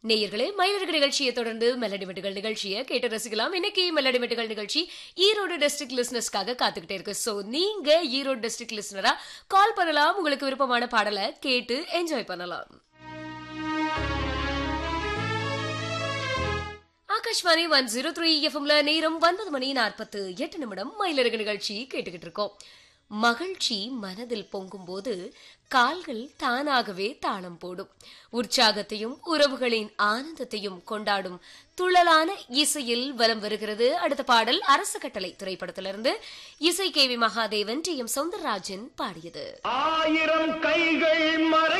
நேயர்களே, மயிலருக்கு நிகழ்ச்சியை தொடர்ந்து மெலடி மெட்டுகள் நிகழ்ச்சியை கேட்டு ரசிக்கலாம். இன்னைக்கு மெலடி மெட்டுகள் நிகழ்ச்சி ஈரோடு டிஸ்ட்ரிக்ட் லிசனர்ஸ்க்காக காத்துக்கிட்டே இருக்கு. சோ நீங்க ஈரோடு டிஸ்ட்ரிக்ட் லிசனரா கால் பண்ணலாம். உங்களுக்கு விருப்பமான பாடலை கேட்டு என்ஜாய் பண்ணலாம். ஆகாஷ்வாணி 103 எஃப்எம்ல நேரம் 9:48 மயிலருக்கு நிகழ்ச்சி கேட்டுக்கிட்டு இருக்கோம். மகிழ்ச்சி மனதில் பொங்கும் போது கால்கள் தானாகவே தாளம் போடும். உற்சாகத்தையும் உறவுகளின் ஆனந்தத்தையும் கொண்டாடும் துள்ளலான இசையில் வலம் வருகிறது அடுத்த பாடல். அரச கட்டளை திரைப்படத்திலிருந்து இசை KV மகாதேவன், TM சௌந்தரராஜன் பாடியது. 1000 கைகள் மறை